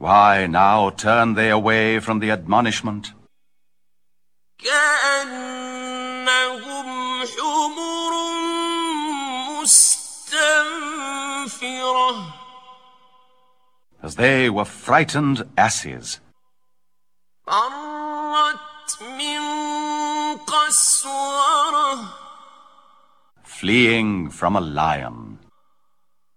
Why now turn they away from the admonishment? كأنهم حمر مستنفرة. As they were frightened asses. فرت من قسورة. Fleeing from a lion.